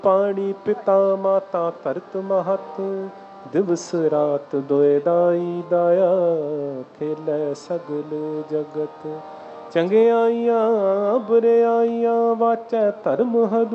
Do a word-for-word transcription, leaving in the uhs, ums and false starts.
पाणी पिता माता धरत महत, दिवस रात दोए दाई दाया, खेलै सगल जगत। चंगियाइयां बुरियाइयां वाचै धर्म हदूर,